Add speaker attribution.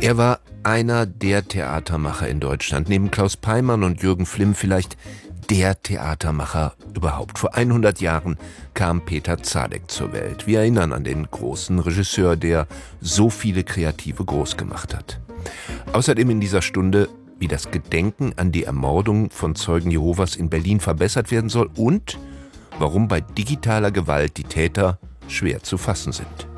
Speaker 1: Er war einer der Theatermacher in Deutschland. Neben Klaus Peimann und Jürgen Flimm vielleicht der Theatermacher überhaupt. Vor 100 Jahren kam Peter Zadek zur Welt. Wir erinnern an den großen Regisseur, der so viele Kreative groß gemacht hat. Außerdem in dieser Stunde, wie das Gedenken an die Ermordung von Zeugen Jehovas in Berlin verbessert werden soll und warum bei digitaler Gewalt die Täter schwer zu fassen sind.